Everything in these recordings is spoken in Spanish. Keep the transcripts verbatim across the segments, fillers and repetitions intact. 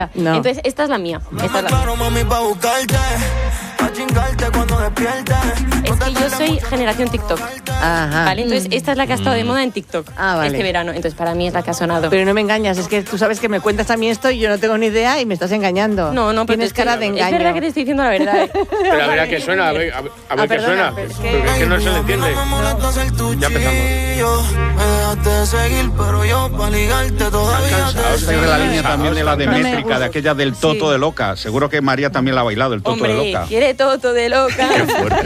No. Entonces, esta es la mía. Esta es la mía. Es que yo soy generación TikTok. Ajá. ¿Vale? Entonces, esta es la que ha estado de moda en TikTok Ah, vale. este verano. Entonces, para mí es la que ha sonado. Pero no me engañas, es que tú sabes que me cuentas a mí esto y yo no tengo ni idea y me estás engañando. No, no, pero tienes te estoy- cara de engaño. Es verdad que te estoy diciendo la verdad. ¿eh? Pero a ver a qué suena, a ver, a ver, a ver Ah, qué perdona, suena. pero es que- Porque es que no se le entiende. Ya empezamos. Cansados de la línea también de la de No me métrica, gusta. de aquella del Toto Sí. de Loca. Seguro que María también la ha bailado, el Toto Hombre, de Loca. quiere toto de loca. Qué fuerte.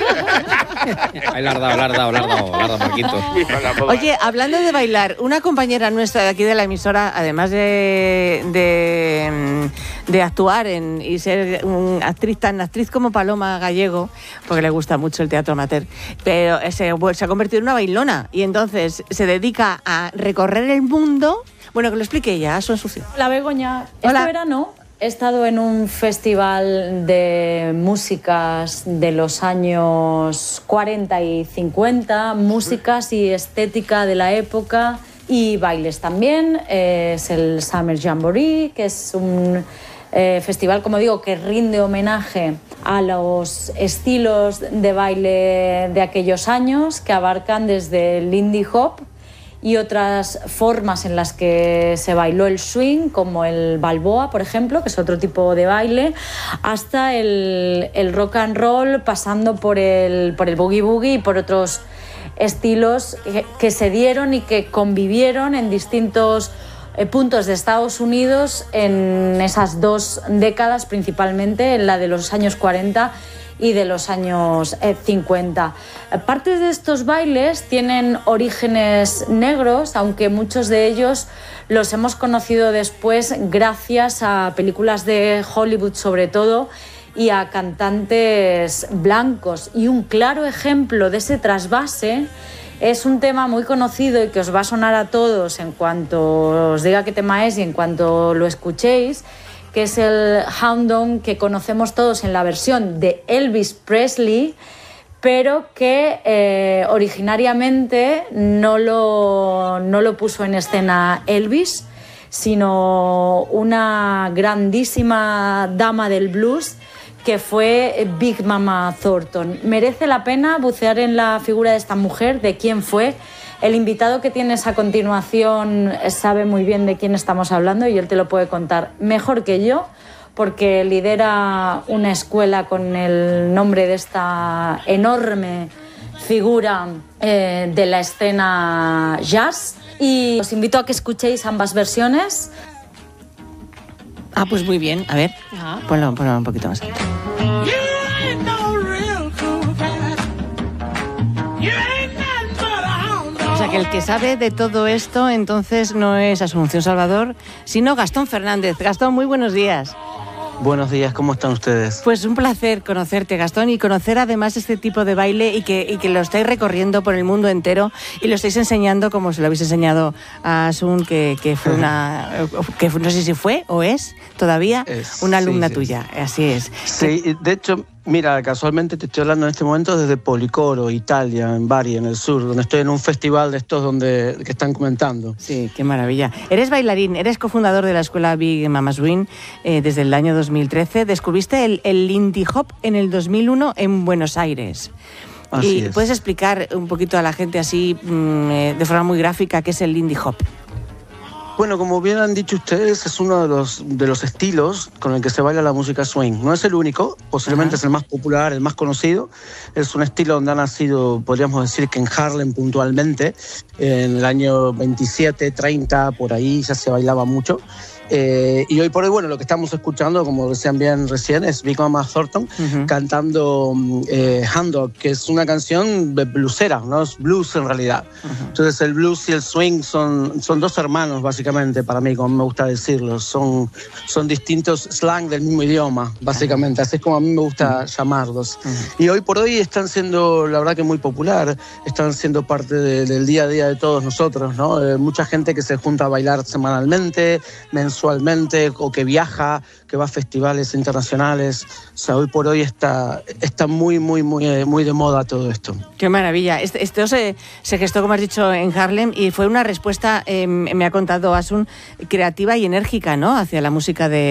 Ahí la has dado, la has dado, la has dado, la has dado, Marquito. Oye, hablando de bailar, una compañera nuestra de aquí de la emisora, además de, de, de actuar en, y ser una actriz tan actriz como Paloma Gallego, porque le gusta mucho el teatro amateur, pero se, se ha convertido en una bailona y entonces se dedica a recorrer el mundo. Bueno, que lo explique ella, Asun Sucio. Hola Begoña, Hola. este verano he estado en un festival de músicas de los años cuarenta y cincuenta, músicas y estética de la época y bailes también. Eh, es el Summer Jamboree, que es un eh, festival, como digo, que rinde homenaje a los estilos de baile de aquellos años, que abarcan desde el Lindy Hop y otras formas en las que se bailó el swing, como el balboa, por ejemplo, que es otro tipo de baile, hasta el, el rock and roll, pasando por el, por el boogie boogie y por otros estilos que, que se dieron y que convivieron en distintos eh, puntos de Estados Unidos en esas dos décadas, principalmente en la de los años cuarenta y de los años eh, cincuenta. Partes de estos bailes tienen orígenes negros, aunque muchos de ellos los hemos conocido después gracias a películas de Hollywood sobre todo y a cantantes blancos. Y un claro ejemplo de ese trasvase es un tema muy conocido y que os va a sonar a todos en cuanto os diga qué tema es y en cuanto lo escuchéis, que es el Hound Dog, que conocemos todos en la versión de Elvis Presley, pero que eh, originariamente no lo, no lo puso en escena Elvis, sino una grandísima dama del blues que fue Big Mama Thornton. Merece la pena bucear en la figura de esta mujer, de quién fue. El invitado que tienes a continuación sabe muy bien de quién estamos hablando y él te lo puede contar mejor que yo, porque lidera una escuela con el nombre de esta enorme figura eh, de la escena jazz. Y os invito a que escuchéis ambas versiones. Ah, pues muy bien. A ver, ponlo, ponlo un poquito más alto. O sea, que el que sabe de todo esto entonces no es Asunción Salvador, sino Gastón Fernández. Gastón, muy buenos días. Buenos días, ¿cómo están ustedes? Pues un placer conocerte, Gastón, y conocer además este tipo de baile y que, y que lo estáis recorriendo por el mundo entero y lo estáis enseñando como se lo habéis enseñado a Asun, que, que fue una, que no sé si fue o es todavía Es, una alumna sí, sí. tuya, así es. Sí, de hecho, mira, casualmente te estoy hablando en este momento desde Policoro, Italia, en Bari, en el sur, donde estoy en un festival de estos donde que están comentando. Sí, qué maravilla. Eres bailarín, eres cofundador de la escuela Big Mama Swing eh, desde el año dos mil trece. Descubriste el, el Lindy Hop en el dos mil uno en Buenos Aires. Así y es. puedes explicar un poquito a la gente así, mmm, eh, de forma muy gráfica, qué es el Lindy Hop. Bueno, como bien han dicho ustedes, es uno de los, de los estilos con el que se baila la música swing. No es el único, posiblemente Ajá. es el más popular, el más conocido. Es un estilo donde ha nacido, podríamos decir que en Harlem puntualmente, en el año veintisiete, treinta, por ahí ya se bailaba mucho. Eh, y hoy por hoy, bueno, lo que estamos escuchando, como decían bien recién, es Big Mama Thornton Uh-huh. cantando eh, Hound Dog, que es una canción bluesera, no es blues en realidad. Uh-huh. Entonces el blues y el swing son, son dos hermanos, básicamente, para mí, como me gusta decirlo. Son, son distintos slang del mismo idioma, básicamente. Así es como a mí me gusta uh-huh. llamarlos. Uh-huh. Y hoy por hoy están siendo, la verdad que muy popular, están siendo parte de, del día a día de todos nosotros, ¿no? Eh, mucha gente que se junta a bailar semanalmente, mensualmente, visualmente o que viaja, que va a festivales internacionales. O sea, hoy por hoy está, está muy, muy, muy, muy de moda todo esto. Qué maravilla. Este, esto se, se gestó, como has dicho, en Harlem y fue una respuesta, eh, me ha contado Asun, creativa y enérgica, ¿no?, hacia la música de